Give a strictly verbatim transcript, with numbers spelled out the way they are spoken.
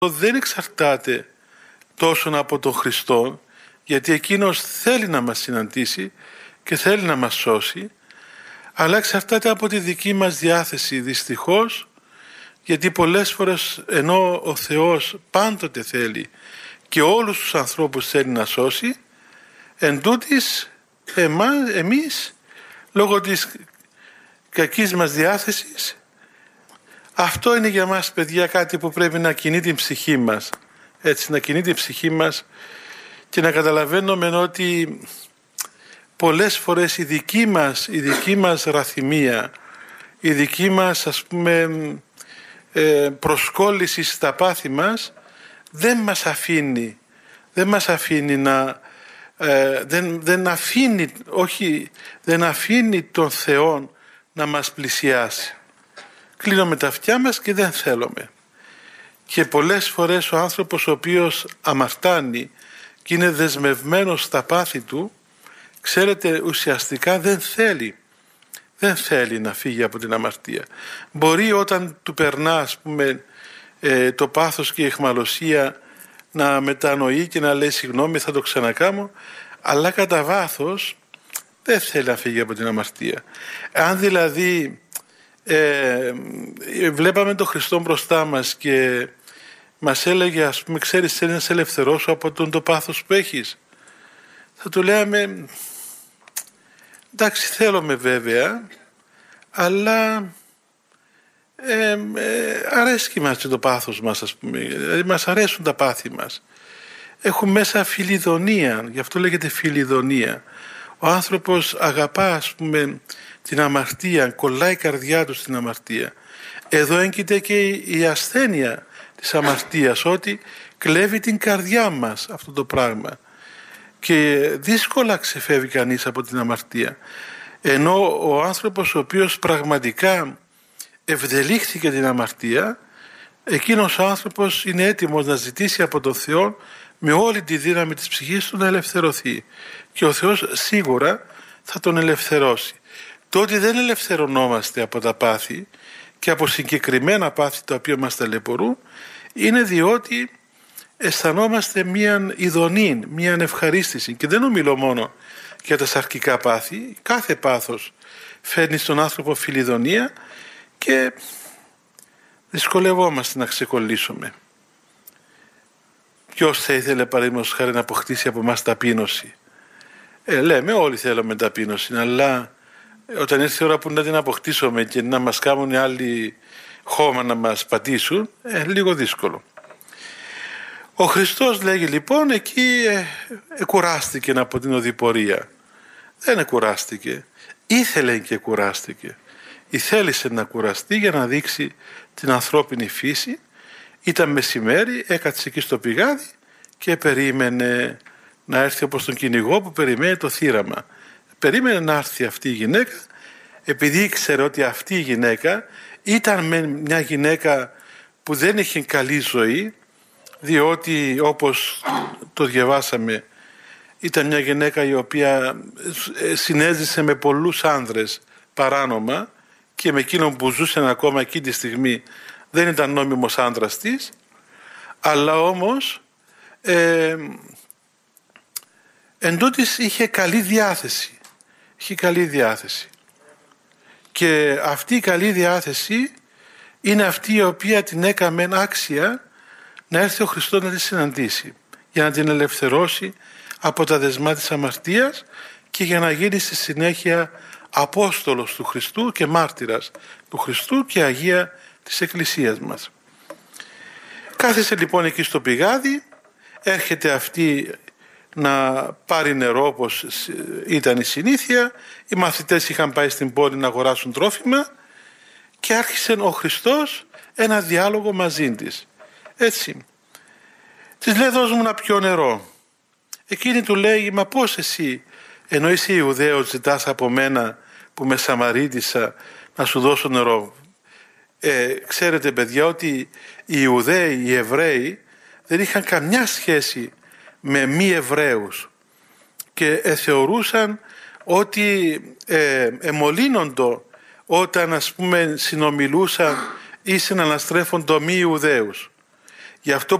δεν εξαρτάται τόσο από τον Χριστό, γιατί εκείνος θέλει να μας συναντήσει και θέλει να μας σώσει, αλλά εξαρτάται από τη δική μας διάθεση, δυστυχώς, γιατί πολλές φορές ενώ ο Θεός πάντοτε θέλει και όλους τους ανθρώπους θέλει να σώσει, εν τούτοις εμάς, εμείς λόγω της κακής μας διάθεσης, αυτό είναι για μας, παιδιά, κάτι που πρέπει να κινεί την ψυχή μας, έτσι, να κινεί την ψυχή μας και να καταλαβαίνουμε ότι πολλές φορές η δική μας, η δική μας ραθυμία, η δική μας, ας πούμε, προσκόλληση στα πάθη μας δεν μας αφήνει, δεν μας αφήνει να, ε, δεν, δεν αφήνει, όχι, δεν αφήνει τον Θεό να μας πλησιάσει. Κλείνουμε τα αυτιά μας και δεν θέλουμε. Και πολλές φορές ο άνθρωπος ο οποίος αμαρτάνει και είναι δεσμευμένος στα πάθη του, ξέρετε, ουσιαστικά δεν θέλει δεν θέλει να φύγει από την αμαρτία. Μπορεί όταν του περνά, ας πούμε, ε, το πάθος και η αιχμαλωσία να μετανοεί και να λέει συγγνώμη, θα το ξανακάμω, αλλά κατά βάθος δεν θέλει να φύγει από την αμαρτία. Αν δηλαδή ε, βλέπαμε τον Χριστό μπροστά μας και μας έλεγε, ας πούμε, ξέρεις, θέλει να σε ελευθερώσω από τον το πάθος που έχεις, θα του λέγαμε, εντάξει, θέλουμε βέβαια, αλλά ε, ε, αρέσκει μας και το πάθος μας, ας πούμε, δηλαδή μας αρέσουν τα πάθη μας. Έχουν μέσα φιλιδονία, γι' αυτό λέγεται φιλιδονία. Ο άνθρωπος αγαπά, ας πούμε, την αμαρτία, κολλάει η καρδιά του στην αμαρτία. Εδώ έγκυται και η ασθένεια της αμαρτίας, ότι κλέβει την καρδιά μας αυτό το πράγμα. Και δύσκολα ξεφεύγει κανείς από την αμαρτία. Ενώ ο άνθρωπος ο οποίος πραγματικά ευδελίχθηκε την αμαρτία, εκείνος ο άνθρωπος είναι έτοιμος να ζητήσει από τον Θεό με όλη τη δύναμη της ψυχής του να ελευθερωθεί. Και ο Θεός σίγουρα θα τον ελευθερώσει. Το ότι δεν ελευθερωνόμαστε από τα πάθη και από συγκεκριμένα πάθη τα οποία μας ταλαιπωρούν, είναι διότι αισθανόμαστε μίαν ειδονή, μίαν ευχαρίστηση. Και δεν ομιλώ μόνο για τα σαρκικά πάθη. Κάθε πάθος φέρνει στον άνθρωπο φιλιδονία και δυσκολευόμαστε να ξεκολλήσουμε. Ποιος θα ήθελε, παραδείγματος χάρη, να αποκτήσει από εμάς ταπείνωση? Ε, λέμε όλοι θέλουμε ταπείνωση, αλλά όταν έρθει η ώρα που να την αποκτήσουμε και να μας κάνουν οι άλλοι χώμα να μας πατήσουν, ε, λίγο δύσκολο. Ο Χριστός, λέγει, λοιπόν, εκεί ε, ε, κουράστηκε από την οδηπορία. Δεν εκουράστηκε. Ήθελε και κουράστηκε. Ήθελησε να κουραστεί για να δείξει την ανθρώπινη φύση. Ήταν μεσημέρι, έκατσε εκεί στο πηγάδι και περίμενε να έρθει όπως τον κυνηγό που περιμένει το θύραμα. Περίμενε να έρθει αυτή η γυναίκα, επειδή ήξερε ότι αυτή η γυναίκα ήταν μια γυναίκα που δεν είχε καλή ζωή, διότι όπως το διαβάσαμε ήταν μια γυναίκα η οποία συνέζησε με πολλούς άνδρες παράνομα και με εκείνον που ζούσε ακόμα εκείνη τη στιγμή δεν ήταν νόμιμος άνδρας της, αλλά όμως ε, εν τούτης είχε καλή διάθεση. Είχε καλή διάθεση. Και αυτή η καλή διάθεση είναι αυτή η οποία την έκαμε άξια να έρθει ο Χριστός να τη συναντήσει, για να την ελευθερώσει από τα δεσμά της αμαρτίας και για να γίνει στη συνέχεια Απόστολος του Χριστού και μάρτυρας του Χριστού και Αγία της Εκκλησίας μας. Κάθεσε λοιπόν εκεί στο πηγάδι, έρχεται αυτή να πάρει νερό όπως ήταν η συνήθεια, οι μαθητές είχαν πάει στην πόλη να αγοράσουν τρόφιμα και άρχισε ο Χριστός ένα διάλογο μαζί της. Έτσι, της λέει, δώσ' μου ένα πιω νερό. Εκείνη του λέει, μα πώς εσύ, ενώ είσαι Ιουδαίος, ζητάς από μένα που με Σαμαρίτησα να σου δώσω νερό? Ε, ξέρετε, παιδιά, ότι οι Ιουδαίοι, οι Εβραίοι δεν είχαν καμιά σχέση με μη Εβραίους και ε, θεωρούσαν ότι ε, εμολύνοντο όταν, ας πούμε, συνομιλούσαν ή συναναστρέφοντο μη Ιουδαίους. Γι' αυτό